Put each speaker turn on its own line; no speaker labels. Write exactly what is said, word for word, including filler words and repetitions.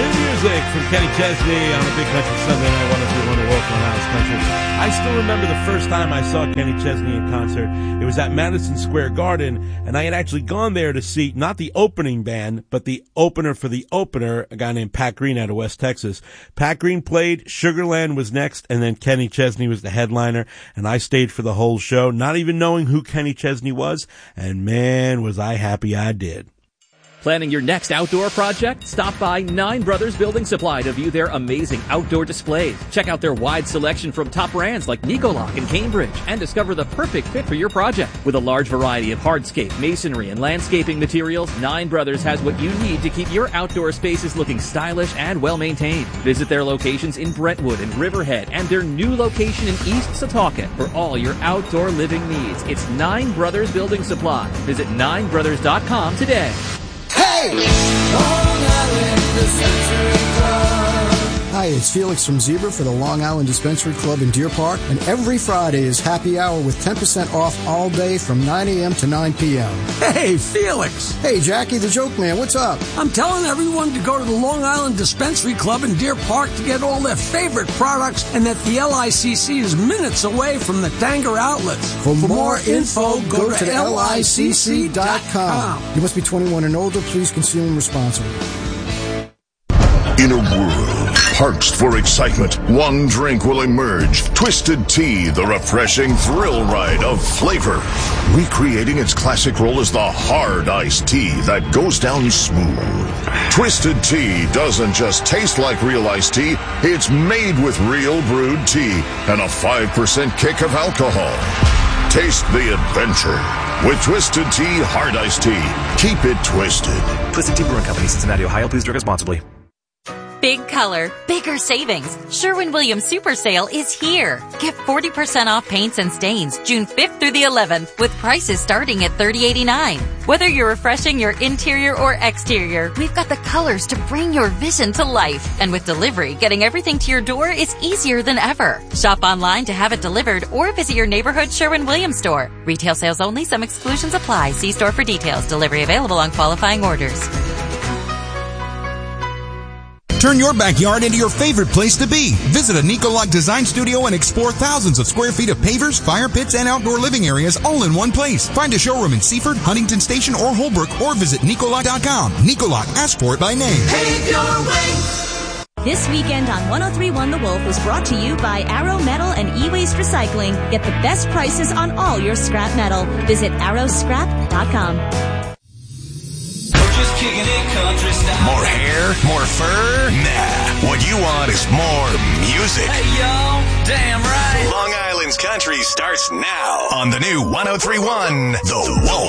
Music from Kenny Chesney on a Big Country Sunday night, one oh three point one The Wolf on Alice Country. I still remember the first time I saw Kenny Chesney in concert. It was at Madison Square Garden, and I had actually gone there to see not the opening band, but the opener for the opener, a guy named Pat Green out of West Texas. Pat Green played, Sugarland was next, and then Kenny Chesney was the headliner, and I stayed for the whole show, not even knowing who Kenny Chesney was, and man, was I happy I did.
Planning your next outdoor project? Stop by Nine Brothers Building Supply to view their amazing outdoor displays. Check out their wide selection from top brands like Nicoloc and Cambridge and discover the perfect fit for your project. With a large variety of hardscape, masonry, and landscaping materials, Nine Brothers has what you need to keep your outdoor spaces looking stylish and well-maintained. Visit their locations in Brentwood and Riverhead and their new location in East Setauket for all your outdoor living needs. It's Nine Brothers Building Supply. Visit nine brothers dot com today.
Hey! Long Island Dispensary Club. Hi, it's Felix from Zebra for the Long Island Dispensary Club in Deer Park, and every Friday is happy hour with ten percent off all day from nine a.m. to nine p.m.
Hey, Felix!
Hey, Jackie the Joke Man, what's up?
I'm telling everyone to go to the Long Island Dispensary Club in Deer Park to get all their favorite products, and that the L I C C is minutes away from the Tanger outlets.
For, For more, more info, go, go to, to L I C C dot com. You must be twenty-one and older. Please consume responsibly.
In a world parched for excitement, one drink will emerge. Twisted Tea, the refreshing thrill ride of flavor. Recreating its classic role as the hard iced tea that goes down smooth. Twisted Tea doesn't just taste like real iced tea, it's made with real brewed tea and a five percent kick of alcohol. Taste the adventure with Twisted Tea Hard Iced Tea. Keep it twisted.
Twisted Tea Brewing Company, Cincinnati, Ohio. Please drink responsibly.
Big color, bigger savings. Sherwin-Williams Super Sale is here. Get forty percent off paints and stains June fifth through the eleventh with prices starting at thirty eighty-nine. Whether you're refreshing your interior or exterior, we've got the colors to bring your vision to life. And with delivery, getting everything to your door is easier than ever. Shop online to have it delivered or visit your neighborhood Sherwin-Williams store. Retail sales only. Some exclusions apply. See store for details. Delivery available on qualifying orders.
Turn your backyard into your favorite place to be. Visit a Nicoloc Design Studio and explore thousands of square feet of pavers, fire pits, and outdoor living areas all in one place. Find a showroom in Seaford, Huntington Station, or Holbrook, or visit Nicoloc dot com. Nicoloc, ask for it by name.
Pave your way.
This weekend on one oh three point one The Wolf was brought to you by Arrow Metal and E-Waste Recycling. Get the best prices on all your scrap metal. Visit arrow scrap dot com.
More hair? More fur? Nah. What you want is more music.
Hey, yo, damn right.
Long Island's country starts now on the new one oh three point one The Wolf.